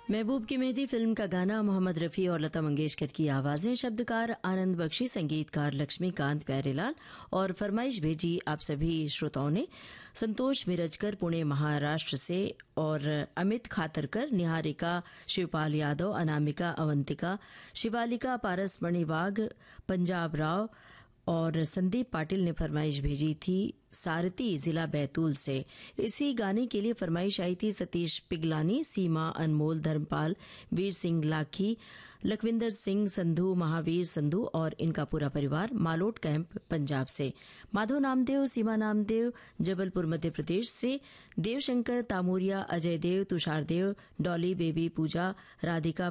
महबूब की मेहंदी फिल्म का गाना मोहम्मद रफ़ी और लता मंगेशकर की आवाजें, शब्दकार आनंद बख्शी, संगीतकार लक्ष्मीकांत प्यारेलाल। और फरमाइश भेजी आप सभी श्रोताओं ने संतोष मिरजकर पुणे महाराष्ट्र से, और अमित खातरकर, निहारिका शिवपाल यादव, अनामिका अवंतिका, शिवालिका पारस मणिवाग, पंजाब राव और संदीप पाटिल ने फरमाइश भेजी थी सारती जिला बैतूल से। इसी गाने के लिए फरमाइश आई थी सतीश पिगलानी, सीमा अनमोल, धर्मपाल, वीर सिंह लाखी, लखविंदर सिंह संधू, महावीर संधू और इनका पूरा परिवार मालोट कैंप पंजाब से। माधव नामदेव, सीमा नामदेव जबलपुर मध्य प्रदेश से, देवशंकर तामूरिया, अजय देव, तुषार देव, डॉली बेबी, पूजा, राधिका